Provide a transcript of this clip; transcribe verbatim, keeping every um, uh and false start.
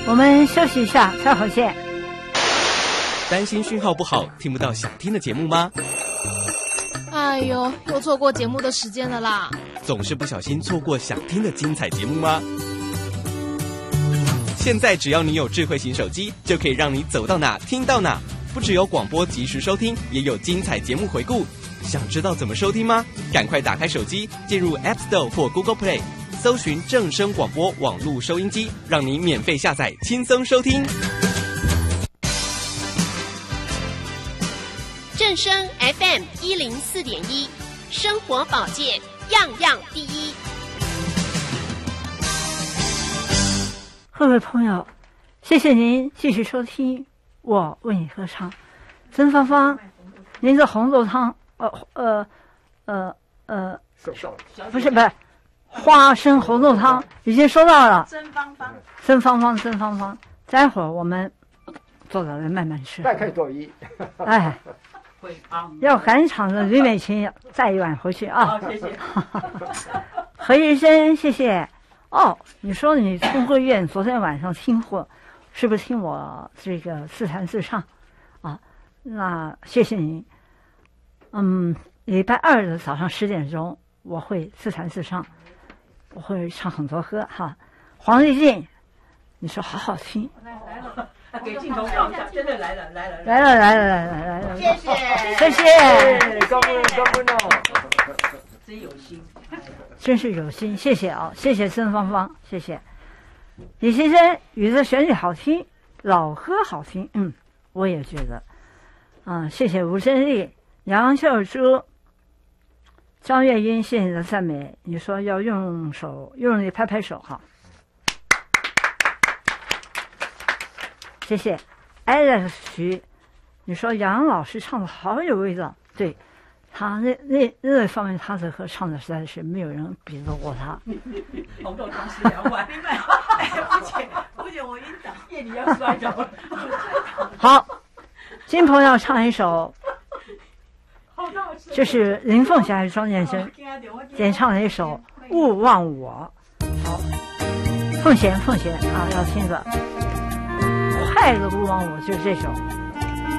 我们休息一下，稍后见。 担心讯号不好，听不到想听的节目吗？ 哎呦，又错过节目的时间了啦！ 总是不小心错过想听的精彩节目吗？现在只要你有智慧型手机，就可以让你走到哪听到哪。不只有广播及时收听，也有精彩节目回顾。想知道怎么收听吗？赶快打开手机，进入 App Store 或 Google Play， 搜寻正声广播网络收音机，让你免费下载，轻松收听。 正声 F M 一零四点一，生活保健样样第一。 各位朋友，谢谢您继续收听我为你歌唱。曾芳芳，您的红豆汤，呃呃呃呃，不是不是，花生红豆汤已经收到了。 曾芳芳， 曾芳芳，曾芳芳，待会儿我们坐着来慢慢吃。 再可以做一。 哎。要赶场的吕美琴再一碗回去啊！ 好，谢谢。 何医生，谢谢。哦，你说你通过院昨天晚上听过，是不是听我这个自弹自唱啊？那谢谢你。嗯，礼拜二的早上十点钟我会自弹自唱，我会唱很多歌哈。黄丽静，你说好好听。 来了。给镜头照一下，真的来了，来了， 来了，来了，来了，来了！ 谢谢， 谢谢， 高温高温哦， 真有心， 真是有心，谢谢啊，谢谢曾芳芳，谢谢李先生，雨的旋律好听，老歌好听，嗯，我也觉得，啊，谢谢吴珍丽、杨秀珠、张月英，谢谢你的赞美，你说要用手用力拍拍手哈。谢谢 Alex 徐，你说杨老师唱的好有味道，对他那那那方面他的歌唱的实在是没有人比得过他。 红豆汤是两碗，另外，不姐不姐我晕倒，夜里要摔倒了。 好，金鹏要唱一首，就是林凤霞和庄建生演唱的一首《勿忘我》。好，凤贤凤贤啊，要听的。快乐勿忘我，就是这首。